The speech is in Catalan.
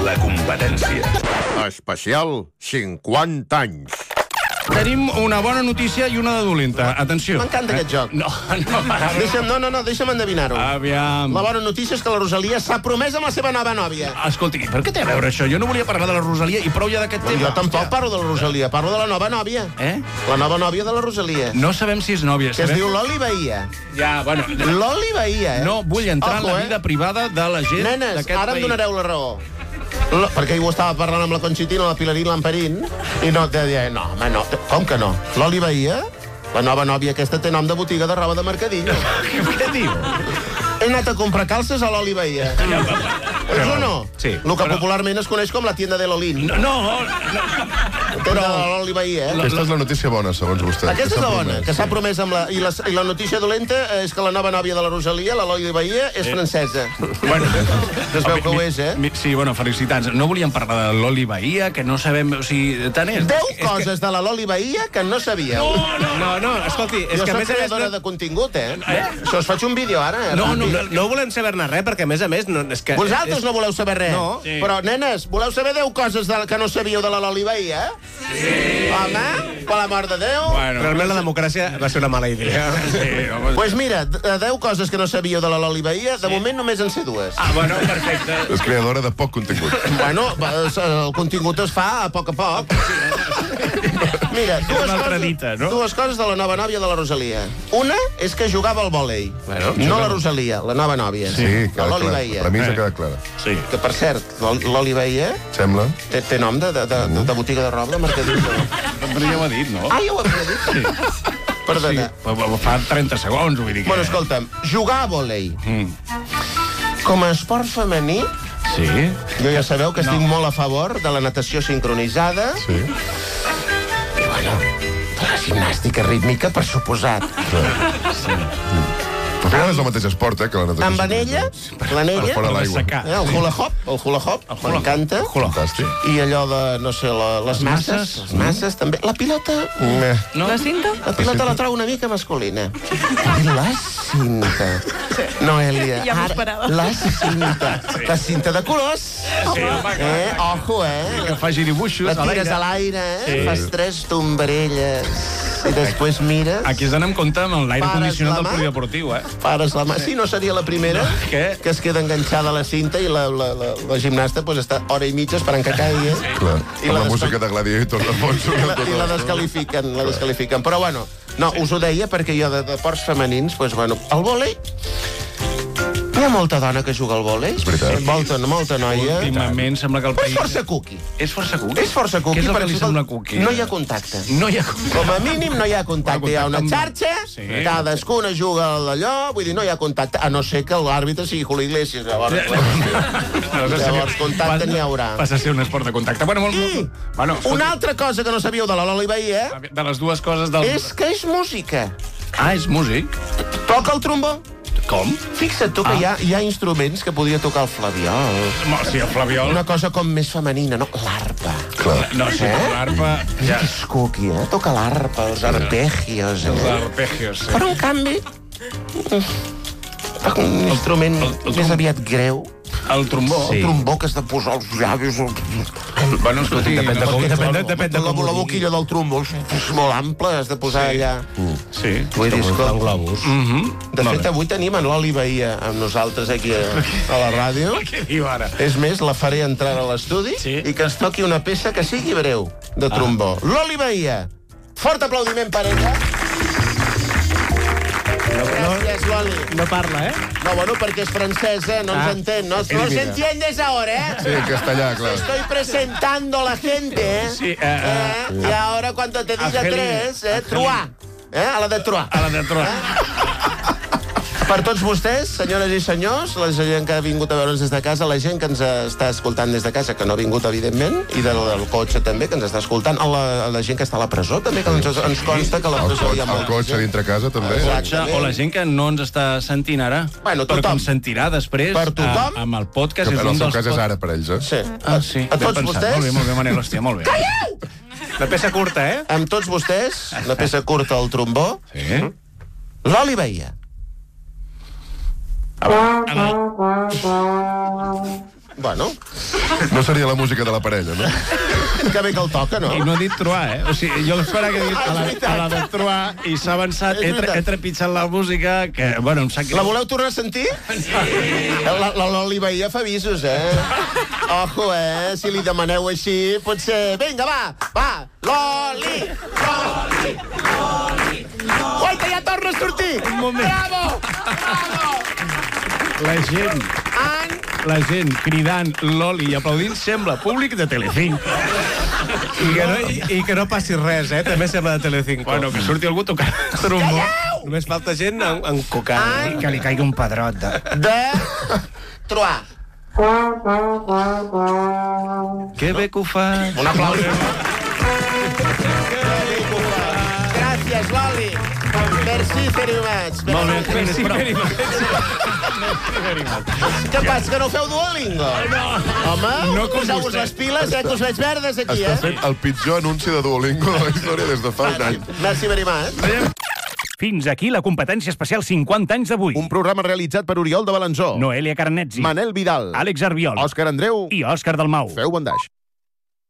La competència. Especial 50 anys. Tenim una bona notícia i una de dolenta. Atenció. M'encanta aquest joc. Deixa'm endevinar-ho. Aviam. La bona notícia és que la Rosalia s'ha promès amb la seva nova nòvia. Escolti, per què té a veure això? Jo no volia parlar de la Rosalia i prou ja d'aquest tema. Jo tampoc parlo de la Rosalia, parlo de la nova nòvia. La nova nòvia de la Rosalia. No sabem si és nòvia. Que es diu Loli Bahia. Ja, bueno. Loli Bahia, No vull entrar en la vida privada de la gent d'aquest país. Nenes, ara em donareu la raó. Perquè ell ho estava parlant amb la Conchitina, la Pilarín, l'Amperín, i no, deia, no, home, no. Com que no? Loli Bahia, la nova nòvia aquesta, té nom de botiga de roba de mercadillo. Què diu? He anat a comprar calces a Loli Bahia. És o no? Sí. El que popularment es coneix com la tienda de l'Olín. No. Però Loli Bahia, Aquesta és la notícia bona, segons vostè. Aquesta és la bona, que s'ha promès amb la... I la notícia dolenta és que la nova nòvia de la Rosalia, la Loli Bahia, és francesa. Bueno, es veu que ho és, Sí, bueno, felicitats. No volíem parlar de Loli Bahia, que no sabem... O sigui, tant és... 10 coses de la Loli Bahia que no sabíeu. No, escolti, és jo que a soc més a més... creadora de contingut, Això us faig un vídeo ara. No volem saber-ne res, perquè a més, és que... Vosaltres no voleu saber res. No. Sí. Però, nenes, voleu saber 10 coses que no sabíeu de la Loli Bahia? Sí. Home, per l'amor de Déu. Bueno, Realment la democràcia va ser una mala idea. sí, home. Pues mira, 10 coses que no sabíeu de la Loli Bahia, de moment només en sé 2. Bueno, perfecte. És creadora de poc contingut. Bueno, el contingut es fa a poc. Mira, dues coses de la nova nòvia de la Rosalia. Una és que jugava al vòlei. No la Rosalia, la nova nòvia. Sí, la Loli clar. Bahia. Per mi s'ha quedat clara. Sí. Que, per cert, Loli Bahia Sembla? té nom de botiga de roba, de mercadillo. Però ja ho ha dit, no? Ah, ja ho havia dit? Sí. Perdona. Fa 30 segons, vull dir que... Bueno, escolta'm, jugar a vòlei com a esport femení, Sí. jo ja sabeu que estic molt a favor de la natació sincronitzada Sí. i, bueno, de la gimnàstica rítmica, per suposat. Al final és el mateix esport, que la natació. Amb anella, l'anella, Per fora l'aigua. el hula hop, m'encanta. Fantàstic. I allò de, no sé, les masses també. La pilota, No? La cinta? la pilota la trobo una mica masculina. I la cinta. Noelia, Ja m'ho ara, esperava. la cinta. La cinta de colors. Ojo, Que faci dibuixos La a l'aire. tires a l'aire, fas 3 tombarelles i després mires, Aquí has d'anar amb compte amb l'aire Pares condicionat la del mà. polideportiu, pares la mà. Sí, no seria la primera Què? que es queda enganxada a la cinta i la gimnasta pues, està hora i mitja esperant que caigui. Clar, I amb la la música de Gladiator de fons. I la descalifiquen. Però, bueno, no, us ho deia perquè jo de ports femenins, pues, bueno, el vòlei... Hi ha molta dona que juga al vòlei. És veritat. Molta noia. Últimament sembla que el Però país... és força cookie. És força cookie? És força cookie. Què és el que perquè, li sembla cookie? No hi ha contacte. No hi ha cookie. Com a mínim no hi ha contacte. Hi ha una xarxa, Sí. cadascuna juga a d'allò, vull dir, no hi ha contacte, a no ser que l'àrbitre sigui Julio Iglesias. Llavors contacte n'hi haurà. Passa a ser un esport de contacte. Bueno, I bueno, una altra cosa que no sabíeu de la Loli Bahia de les dues coses del... és que és música. Ah, és músic? Toca el trombó. Com? Fixa't tu que hi ha instruments que podria tocar el flabiol. Sí, el flabiol. Una cosa com més femenina, no? L'arpa. No, sí, l'arpa... Ja. És cookie, toca l'arpa, els arpegios. Els arpegios, sí. Però, en canvi, un instrument més aviat greu. El trombó. El trombó que has de posar els llavis... Bueno, escolti, Depèn de com La boquilla del trombó és molt ampla, has de posar allà... Sí. Vull dir, escolta, globus. de fet, avui tenim en Loli Bahia amb nosaltres aquí a la ràdio. Què diu ara? És més, la faré entrar a l'estudi i que ens toqui una peça que sigui breu, de trombó. Loli Bahia. Fort aplaudiment per ella. Gràcies, Loli. No parla, No, bueno, perquè és francesa, no ens entén. No se entiendes ahora, Sí, en castellà, clar. Estoy presentando a la gente, Sí, y ahora cuando te diga Angeli- 3, Trois. A la de Trois. A la de Troa. Per tots vostès, senyores i senyors, la gent que ha vingut a veure'ns des de casa, la gent que ens està escoltant des de casa, que no ha vingut, evidentment, i del cotxe també, que ens està escoltant, la gent que està a la presó també, que ens consta que a la presó hi ha El molta cotxe gent. dintre casa, també. Exactament. O la gent que no ens està sentint ara, Bueno, però que tothom. ens sentirà després Per tothom. amb el podcast. Que És en un el seu dels cas és pod- ara per ells, Sí. Ah, sí. A Ben tots pensat. vostès, Molt bé, Manel, hòstia, molt bé. La peça curta, amb tots vostès, la peça curta al trombó, Sí. Loli Bahia. Bueno, No seria la música de la parella, no? que bé que el toca, no? I no ha dit troar, eh? O sigui, jo l'esperava que ha dit És veritat. a la de troar i s'ha avançat. És veritat. He trepitjat la música, que, bueno, em sap greu. La voleu tornar a sentir? L'Oli Bahia fa avisos, Ojo, si li demaneu així, potser... Vinga, va, L'Oli! Guaita, ja torna a sortir! Un moment. Bravo! La gent cridant l'Oli i aplaudint sembla públic de Telecinco. I que no passi res, També sembla de Telecinco. Bueno, que surti algú tocant trombó. Només falta gent encocant. Que li caigui un pedrot De... Troar. Que bé que ho fa. Un aplaus. Gràcies, Loli. Merci very much. Molt bé, merci, very much. Què passa, que no feu Duolingo? No. Home, No com poseu-vos vostè. les piles, que us veig verdes aquí, Està fent el pitjor anunci de Duolingo de la història des de fa un any. Merci very much. Fins aquí la competència especial 50 anys d'avui. Un programa realitzat per Oriol de Balanzó, Noelia Carnetzi, Manel Vidal, Àlex Arbiol Òscar Andreu i Òscar Dalmau. Feu bon daix.